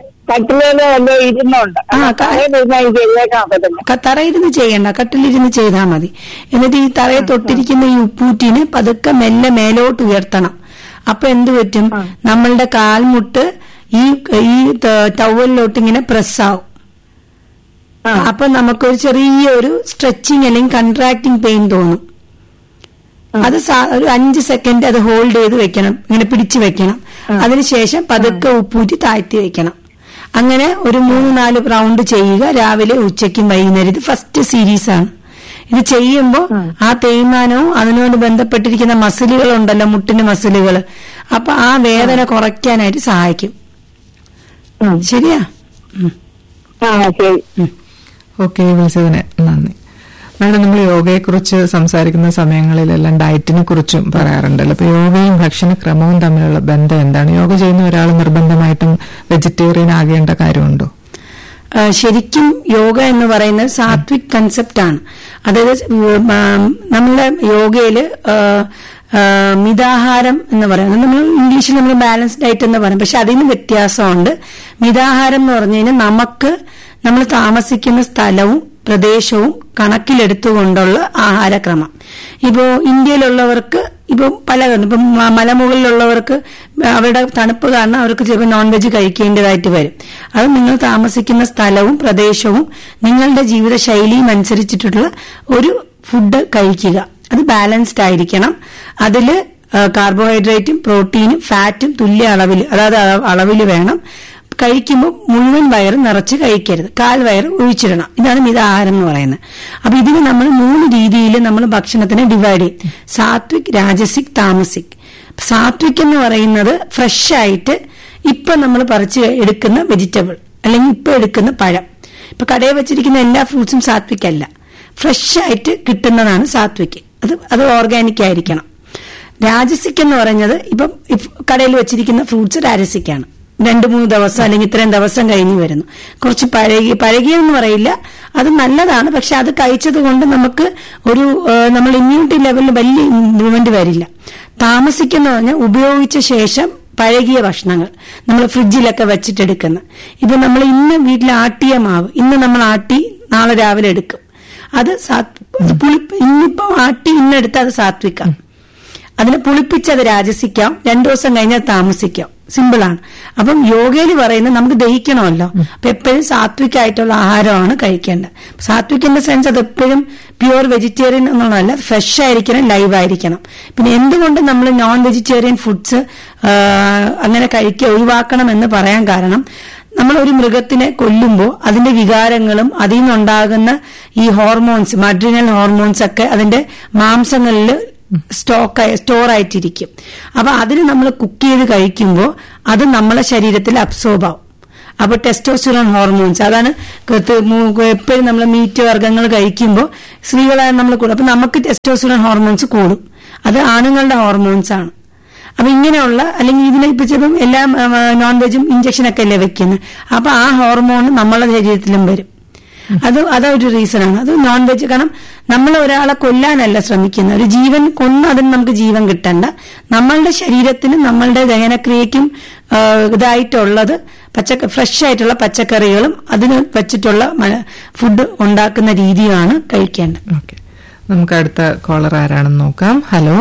തറയിരുന്ന് ചെയ്യണ്ട, കട്ടിലിരുന്ന് ചെയ്താൽ മതി. എന്നിട്ട് ഈ തറയെ തൊട്ടിരിക്കുന്ന ഈ ഉപ്പൂറ്റിന് പതുക്കെ മെല്ലെ മേലോട്ട് ഉയർത്തണം. അപ്പൊ എന്ത് പറ്റും, നമ്മളുടെ കാൽമുട്ട് ഈ ഈ ടവലിലോട്ട് ഇങ്ങനെ പ്രസ്സാവും. അപ്പൊ നമുക്കൊരു ചെറിയൊരു സ്ട്രെച്ചിങ് അല്ലെങ്കിൽ കൺട്രാക്ടിങ് പെയിൻ തോന്നും. അത് ഒരു അഞ്ച് സെക്കൻഡ് അത് ഹോൾഡ് ചെയ്ത് വെക്കണം, ഇങ്ങനെ പിടിച്ചു വെക്കണം. അതിനുശേഷം പതുക്കെ ഉപ്പൂറ്റി താഴ്ത്തി വെക്കണം. അങ്ങനെ ഒരു മൂന്ന് നാല് റൗണ്ട് ചെയ്യുക, രാവിലെ ഉച്ചയ്ക്കും വൈകുന്നേരം. ഇത് ഫസ്റ്റ് സീരീസ് ആണ്. ഇത് ചെയ്യുമ്പോൾ ആ തേയ്മാനവും അതിനോട് ബന്ധപ്പെട്ടിരിക്കുന്ന മസിലുകൾ ഉണ്ടല്ലോ, മുട്ടിന്റെ മസിലുകൾ, അപ്പൊ ആ വേദന കുറയ്ക്കാനായിട്ട് സഹായിക്കും. ശരിയാ? ഓക്കെ, വിളിച്ചതിന് നന്ദി. മാഡം, നമ്മൾ യോഗയെക്കുറിച്ച് സംസാരിക്കുന്ന സമയങ്ങളിലെല്ലാം ഡയറ്റിനെ കുറിച്ചും പറയാറുണ്ടല്ലോ. അപ്പൊ യോഗയും ഭക്ഷണക്രമവും തമ്മിലുള്ള ബന്ധം എന്താണ്? യോഗ ചെയ്യുന്ന ഒരാൾ നിർബന്ധമായിട്ടും വെജിറ്റേറിയൻ ആകേണ്ട കാര്യമുണ്ടോ? ശരിക്കും യോഗ എന്ന് പറയുന്നത് സാത്വിക് കൺസെപ്റ്റ് ആണ്. അതായത് നമ്മളെ യോഗയില് മിതാഹാരം എന്ന് പറയുന്നത്, നമ്മൾ ഇംഗ്ലീഷിൽ നമ്മൾ ബാലൻസ് ഡയറ്റ് എന്ന് പറയും, പക്ഷെ അതിന് വ്യത്യാസമുണ്ട്. മിതാഹാരം എന്ന് പറഞ്ഞു കഴിഞ്ഞാൽ നമുക്ക് നമ്മൾ താമസിക്കുന്ന സ്ഥലവും പ്രദേശവും കണക്കിലെടുത്തുകൊണ്ടുള്ള ആഹാരക്രമം. ഇപ്പോ ഇന്ത്യയിലുള്ളവർക്ക് ഇപ്പൊ പല ഇപ്പം മലമുകളിലുള്ളവർക്ക് അവരുടെ തണുപ്പ് കാരണം അവർക്ക് ചിലപ്പോൾ നോൺ വെജ് കഴിക്കേണ്ടതായിട്ട് വരും. അത് നിങ്ങൾ താമസിക്കുന്ന സ്ഥലവും പ്രദേശവും നിങ്ങളുടെ ജീവിത ശൈലിയും അനുസരിച്ചിട്ടുള്ള ഒരു ഫുഡ് കഴിക്കുക. അത് ബാലൻസ്ഡ് ആയിരിക്കണം. അതില് കാർബോഹൈഡ്രേറ്റും പ്രോട്ടീനും ഫാറ്റും തുല്യ അളവിൽ, അതായത് അളവിൽ വേണം. കഴിക്കുമ്പോൾ മുഴുവൻ വയറ് നിറച്ച് കഴിക്കരുത്, കാൽ വയറ് ഒഴിച്ചിടണം. ഇതാണ് മിതാഹാരം എന്ന് പറയുന്നത്. അപ്പൊ ഇതിന് നമ്മൾ മൂന്ന് രീതിയിൽ നമ്മൾ ഭക്ഷണത്തിനെ ഡിവൈഡ് ചെയ്യും: സാത്വിക്, രാജസിക്, താമസിക്. സാത്വിക് എന്ന് പറയുന്നത് ഫ്രഷ് ആയിട്ട് ഇപ്പൊ നമ്മൾ പറിച്ച് എടുക്കുന്ന വെജിറ്റബിൾ അല്ലെങ്കിൽ ഇപ്പൊ എടുക്കുന്ന പഴം. ഇപ്പൊ കടയിൽ വെച്ചിരിക്കുന്ന എല്ലാ ഫ്രൂട്ട്സും സാത്വിക് അല്ല, ഫ്രഷ് ആയിട്ട് കിട്ടുന്നതാണ് സാത്വിക്. അത് അത് ഓർഗാനിക് ആയിരിക്കണം. രാജസിക് എന്ന് പറയുന്നത് ഇപ്പം കടയിൽ വെച്ചിരിക്കുന്ന ഫ്രൂട്ട്സ് രാജസിക്കാണ്. രണ്ടു മൂന്ന് ദിവസം അല്ലെങ്കിൽ ഇത്രയും ദിവസം കഴിഞ്ഞ് വരുന്നു. കുറച്ച് പഴകി പഴകിയെന്ന് പറയില്ല, അത് നല്ലതാണ്. പക്ഷെ അത് കഴിച്ചത് കൊണ്ട് നമുക്ക് ഒരു നമ്മൾ ഇമ്മ്യൂണിറ്റി ലെവലിൽ വലിയ ഇമ്പ്രൂവ്മെന്റ് വരില്ല. താമസിക്കുന്ന പറഞ്ഞാൽ ഉപയോഗിച്ച ശേഷം പഴകിയ ഭക്ഷണങ്ങൾ നമ്മൾ ഫ്രിഡ്ജിലൊക്കെ വെച്ചിട്ടെടുക്കുന്ന. ഇപ്പൊ നമ്മൾ ഇന്ന് വീട്ടിൽ ആട്ടിയ മാവ് ഇന്ന് നമ്മൾ ആട്ടി നാളെ രാവിലെ എടുക്കും. അത് പുളിപ്പ് ഇന്നിപ്പം ആട്ടി ഇന്നെടുത്ത് അത് സാത്വിക്കാം. അതിനെ പുളിപ്പിച്ചത് രാജസിക്കാം. രണ്ടു ദിവസം കഴിഞ്ഞാൽ താമസിക്കാം. സിമ്പിളാണ്. അപ്പം യോഗയിൽ പറയുന്നത് നമുക്ക് ദഹിക്കണമല്ലോ. അപ്പൊ എപ്പോഴും സാത്വിക് ആയിട്ടുള്ള ആഹാരമാണ് കഴിക്കേണ്ടത്. സാത്വിക്കിന്റെ സെൻസ് അത് എപ്പോഴും പ്യുവർ വെജിറ്റേറിയൻ എന്നുള്ളതല്ല, ഫ്രഷ് ആയിരിക്കണം, ലൈവ് ആയിരിക്കണം. പിന്നെ എന്തുകൊണ്ട് നമ്മൾ നോൺ വെജിറ്റേറിയൻ ഫുഡ്സ് അങ്ങനെ കഴിക്കുക ഒഴിവാക്കണം എന്ന് പറയാൻ കാരണം, നമ്മൾ ഒരു മൃഗത്തിനെ കൊല്ലുമ്പോൾ അതിന്റെ വികാരങ്ങളും അതിൽ നിന്നുണ്ടാകുന്ന ഈ ഹോർമോൺസ്, അഡ്രിനൽ ഹോർമോൺസ് ഒക്കെ അതിന്റെ മാംസങ്ങളിൽ സ്റ്റോക്ക് സ്റ്റോർ ആയിട്ടിരിക്കും. അപ്പൊ അതിന് നമ്മൾ കുക്ക് ചെയ്ത് കഴിക്കുമ്പോൾ അത് നമ്മളെ ശരീരത്തിൽ അബ്സോർബ് ആവും. അപ്പൊ ടെസ്റ്റോസ്റ്റിറോൺ ഹോർമോൺസ്, അതാണ് എപ്പോഴും നമ്മൾ മീറ്റ് വർഗ്ഗങ്ങൾ കഴിക്കുമ്പോൾ സ്ത്രീകളായ നമ്മൾ കൂടും. അപ്പൊ നമുക്ക് ടെസ്റ്റോസ്റ്റിറോൺ ഹോർമോൺസ് കൂടും. അത് ആണുങ്ങളുടെ ഹോർമോൺസ് ആണ്. അപ്പൊ ഇങ്ങനെയുള്ള, അല്ലെങ്കിൽ ഇതിനെ ഇപ്പൊ ചിലപ്പം എല്ലാ നോൺ വെജും ഇഞ്ചക്ഷനൊക്കെ അല്ലേ വെക്കുന്നത്, അപ്പൊ ആ ഹോർമോൺ നമ്മളെ ശരീരത്തിലും വരും. അത് അതൊരു റീസൺ ആണ്. അത് നോൺ വെജ്, കാരണം നമ്മൾ ഒരാളെ കൊല്ലാനല്ല ശ്രമിക്കുന്നത്, ഒരു ജീവൻ കൊന്ന് അതിന് നമുക്ക് ജീവൻ കിട്ടണ്ട. നമ്മളുടെ ശരീരത്തിന് നമ്മളുടെ ദഹനക്രിയക്കും ഇതായിട്ടുള്ളത് പച്ച ഫ്രഷ് ആയിട്ടുള്ള പച്ചക്കറികളും അതിന് വെച്ചിട്ടുള്ള ഫുഡ് ഉണ്ടാക്കുന്ന രീതിയാണ് കഴിക്കേണ്ടത്. ഓക്കെ, നമുക്ക് അടുത്ത കോളർ ആരാണെന്ന് നോക്കാം. ഹലോ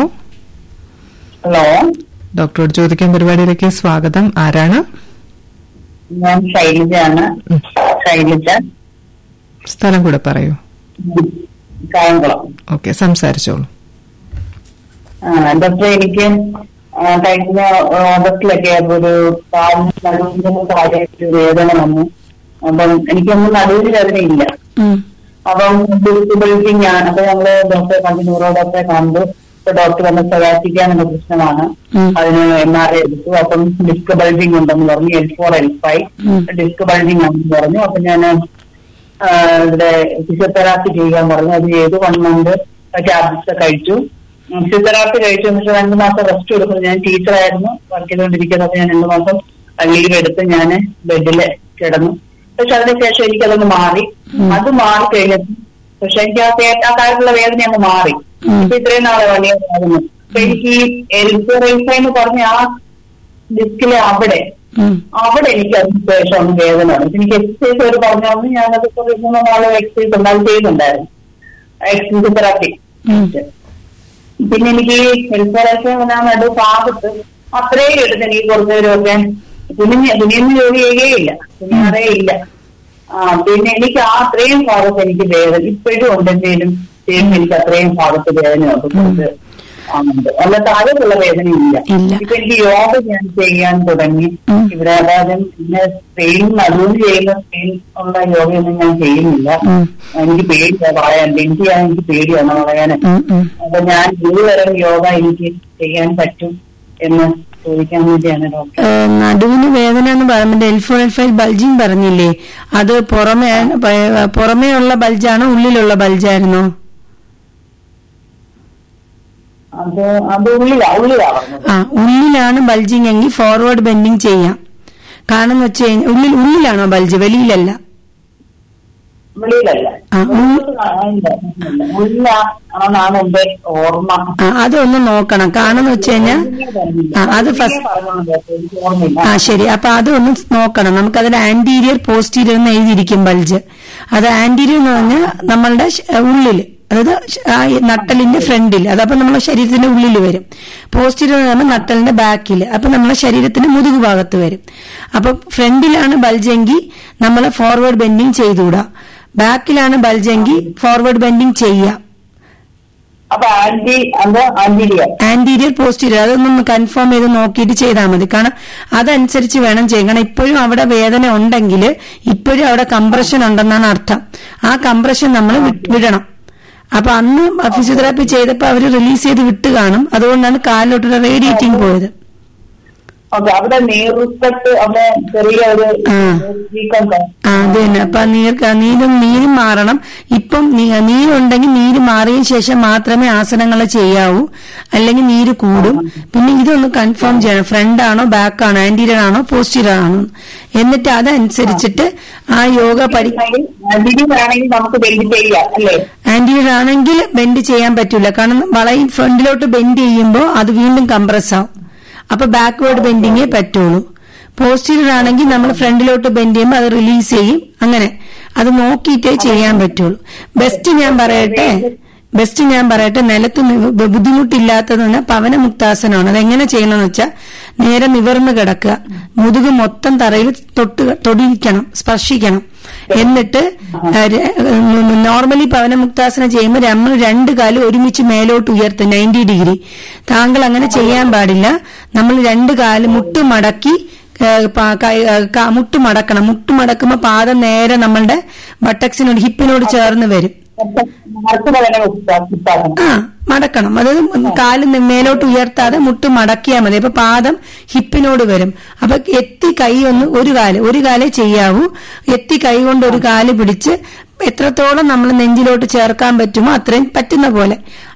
ഹലോ, ഡോക്ടറോട് ചോദിക്കാൻ പരിപാടിയിലേക്ക് സ്വാഗതം. ആരാണ്? ഞാൻ ശൈലജയാണ്. ശൈലജ, സ്ഥലം കൂടെ പറയൂ. കായംകുളം. ഓക്കെ, സംസാരിച്ചോളൂ. ഡോക്ടർ, എനിക്ക് കഴിഞ്ഞ ഓഗസ്റ്റിലൊക്കെ ഒരു കാലിന് നടുവിന്റെ കാര്യമായിട്ട് വേദന വന്നു. അപ്പം എനിക്കൊന്നും നടുവിന് വേദനയില്ല. അപ്പം ബിൽഡിംഗ് ആണ്. അപ്പൊ ഞങ്ങള് ഡോക്ടറെ കണ്ടു, ന്യൂറോ ഡോക്ടറെ കണ്ടു. ഇപ്പൊ ഡോക്ടർ വന്ന് സയാറ്റിക്കാനുള്ള പ്രശ്നമാണ്, അതിന് എം ആർ ഐ എടുത്തു. അപ്പം ഡിസ്ക് ബൾജിങ് ഉണ്ടെന്ന് പറഞ്ഞു, L four L five disk bulging ആണെന്ന് പറഞ്ഞു. അപ്പൊ ഞാൻ ഇവിടെ ഫിസിയോതെറാപ്പി ചെയ്യാൻ പറഞ്ഞു. അത് ചെയ്തു. വൺ മന്ത് ടാബ്ലറ്റ്സ് കഴിച്ചു. ഫിസിയോതെറാപ്പി കഴിച്ചു. എന്നിട്ട് രണ്ടു മാസം റെസ്റ്റ് കൊടുക്കുന്നു. ഞാൻ ടീച്ചറായിരുന്നു, വർക്ക് ചെയ്തുകൊണ്ടിരിക്കുന്നത്. അപ്പൊ ഞാൻ രണ്ടു മാസം ലീവ് എടുത്ത് ഞാൻ ബെഡില് കിടന്നു. പക്ഷെ അതിനുശേഷം എനിക്കതൊന്ന് മാറി. അത് മാറി കഴിഞ്ഞപ്പോൾ പക്ഷെ എനിക്ക് ആ കാര്യത്തിലുള്ള വേദന അങ്ങ് മാറി. ഇപ്പൊ ഇത്രയും നാളെ വലിയതായിരുന്നു. അപ്പൊ എനിക്ക് ഈ എൽഫൈ എന്ന് പറഞ്ഞ ആ ഡിസ്കിലെ അവിടെ അവിടെ എനിക്ക് അതിന് ശേഷം ഒന്ന് വേദന വന്നു. എനിക്ക് എക്സസൈസ് ഒരു പറഞ്ഞു, ഞാനത് മൂന്നോ നാളോ എക്സസൈസ് ഉണ്ടാവും ചെയ്യുന്നുണ്ടായിരുന്നു, എക്സസൈസ് തെറാപ്പി. പിന്നെ എനിക്ക് ഈ ഹെൽത്ത് നടു ഭാഗത്ത് അത്രയും എടുത്ത് എനിക്ക് കുറച്ചു നേരമൊക്കെ കുനിഞ്ഞ് കുനിയൊന്നും ജോലി ചെയ്യുകയില്ല, കുനിയാറേ ഇല്ല. ആ പിന്നെ എനിക്ക് ആ അത്രയും ഭാഗത്ത് എനിക്ക് വേദന ഇപ്പോഴും ഉണ്ടെങ്കിലും ചെയ്യുമ്പോൾ എനിക്ക് അത്രയും ഭാഗത്ത് വേദനയുണ്ട്. കുറച്ച് ആണുണ്ട്, അല്ല താഴെയുള്ള വേദനയില്ല. ഇപ്പൊ എനിക്ക് യോഗ ഞാൻ ചെയ്യാൻ തുടങ്ങി ഇവിടെ. അതായത് പിന്നെ സ്ട്രെയിൻ നടുവിന് ചെയ്യുന്ന സ്ട്രെയിൻ ഉള്ള യോഗയൊന്നും ഞാൻ ചെയ്യുന്നില്ല. എനിക്ക് പേടിയാണ് പറയാൻ, എനിക്ക് ചെയ്യാൻ എനിക്ക് പേടിയാണ് പറയാൻ. അപ്പൊ ഞാൻ ഏതുതരം യോഗ എനിക്ക് ചെയ്യാൻ പറ്റും എന്ന് ചോദിക്കാൻ വേണ്ടിയാണ് ഡോക്ടർ. നടുവിന് വേദന എന്ന് പറയുമ്പോൾ L four L five bulging പറഞ്ഞില്ലേ, അത് പുറമേ പുറമേ ഉള്ള ബൾജാണോ ഉള്ളിലുള്ള ബൾജായിരുന്നോ? ആ, ഉള്ളിലാണ് ബൾജിങ് എങ്കിൽ ഫോർവേഡ് ബെൻഡിങ് ചെയ്യാം. കാരണം എന്ന് വെച്ച് കഴിഞ്ഞാൽ ഉള്ളിൽ ഉള്ളിലാണോ ബൾജ്, വെളിയിലല്ല? അതൊന്ന് നോക്കണം. കാരണം എന്ന് വെച്ച് കഴിഞ്ഞാൽ അത് ഫസ്റ്റ് ആ ശരി. അപ്പൊ അതൊന്ന് നോക്കണം. നമുക്കതിൽ ആന്റീരിയർ പോസ്റ്റീരിയർ എന്ന് എഴുതിയിരിക്കും ബൾജ്. അത് ആന്റീരിയർ എന്ന് പറഞ്ഞാൽ നമ്മളുടെ ഉള്ളില്, അതായത് നട്ടലിന്റെ ഫ്രണ്ടിൽ, അതപ്പോ നമ്മളെ ശരീരത്തിന്റെ ഉള്ളിൽ വരും. പോസ്റ്റീരിയർ എന്ന് പറഞ്ഞാൽ നട്ടലിന്റെ ബാക്കിൽ, അപ്പൊ നമ്മളെ ശരീരത്തിന്റെ മുതുകു ഭാഗത്ത് വരും. അപ്പൊ ഫ്രണ്ടിലാണ് ബൾജെങ്കിൽ നമ്മൾ ഫോർവേഡ് ബെൻഡിങ് ചെയ്തുകൂടാ. ബാക്കിലാണ് ബൾജെങ്കിൽ ഫോർവേഡ് ബെൻഡിങ് ചെയ്യാം. ആന്റീരിയർ പോസ്റ്റീരിയർ അതൊന്നും കൺഫേം ചെയ്ത് നോക്കിയിട്ട് ചെയ്താൽ മതി. കാരണം അതനുസരിച്ച് വേണം ചെയ്യാൻ. കാരണം ഇപ്പോഴും അവിടെ വേദന ഉണ്ടെങ്കിൽ ഇപ്പോഴും അവിടെ കംപ്രഷൻ ഉണ്ടെന്നാണ് അർത്ഥം. ആ കംപ്രഷൻ നമ്മൾ വിടണം. അപ്പൊ അന്ന് ഫിസിയോതെറാപ്പി ചെയ്തപ്പോ അവര് റിലീസ് ചെയ്ത് വിട്ട് കാണും. അതുകൊണ്ടാണ് കാലിലോട്ടുള്ള റേഡിയേറ്റിംഗ് പോയത്. അവിടെ അത് തന്നെ. അപ്പൊ നീർ നീരും നീരും മാറണം. ഇപ്പം നീരുണ്ടെങ്കിൽ നീര് മാറിയ ശേഷം മാത്രമേ ആസനങ്ങൾ ചെയ്യാവൂ, അല്ലെങ്കിൽ നീര് കൂടും. പിന്നെ ഇതൊന്ന് കൺഫേം ചെയ്യണം, ഫ്രണ്ട് ആണോ ബാക്ക് ആണോ, ആന്റീരിയർ ആണോ പോസ്റ്റീരിയർ ആണോ, എന്നിട്ട് അതനുസരിച്ചിട്ട് ആ യോഗ പഠി. ആന്റീരിയർ ആണെങ്കിൽ ബെൻഡ് ചെയ്യാൻ പറ്റൂല, കാരണം വളയും ഫ്രണ്ടിലോട്ട് ബെൻഡ് ചെയ്യുമ്പോൾ അത് വീണ്ടും കംപ്രസ് ആവും. അപ്പൊ ബാക്ക്വേർഡ് ബെൻഡിങ്ങേ പറ്റുള്ളൂ. പോസ്റ്റീരിയർ ആണെങ്കിൽ നമ്മൾ ഫ്രണ്ടിലോട്ട് ബെൻഡ് ചെയ്യുമ്പോൾ അത് റിലീസ് ചെയ്യും. അങ്ങനെ അത് നോക്കിയിട്ടേ ചെയ്യാൻ പറ്റുള്ളൂ. ബെസ്റ്റ് ഞാൻ പറയട്ടെ ബെസ്റ്റ് ഞാൻ പറയട്ടെ നിലത്ത് ബുദ്ധിമുട്ടില്ലാത്തത് തന്നെ പവനമുക്താസനമാണ്. അതെങ്ങനെ ചെയ്യണമെന്ന് വെച്ചാൽ നേരെ നിവർന്ന് കിടക്കുക, മുതുക് മൊത്തം തറയിൽ തൊട്ട് തൊടിയിക്കണം, സ്പർശിക്കണം. എന്നിട്ട് നോർമലി പവനമുക്താസനം ചെയ്യുമ്പോൾ നമ്മൾ രണ്ട് കാലും ഒരുമിച്ച് മേലോട്ട് ഉയർത്തും നയൻറ്റി ഡിഗ്രി. താങ്കൾ അങ്ങനെ ചെയ്യാൻ പാടില്ല. നമ്മൾ രണ്ട് കാല് മുട്ട് മടക്കി മുട്ട് മടക്കണം. മുട്ട് മടക്കുമ്പോ പാദം നേരെ നമ്മളുടെ ബട്ടക്സിനോട് ഹിപ്പിനോട് ചേർന്ന് വരും. ആ മടക്കണം. അതായത് കാല് മേലോട്ട് ഉയർത്താതെ മുട്ട് മടക്കിയാൽ മതി. അപ്പൊ പാദം ഹിപ്പിനോട് വരും. അപ്പൊ എത്തി കൈ ഒന്ന് ഒരു കാല് ഒരു കാലേ ചെയ്യാവൂ. എത്തി കൈ കൊണ്ട് ഒരു കാല് പിടിച്ച് എത്രത്തോളം നമ്മൾ നെഞ്ചിലോട്ട് ചേർക്കാൻ പറ്റുമോ അത്രയും പറ്റുന്ന പോലെ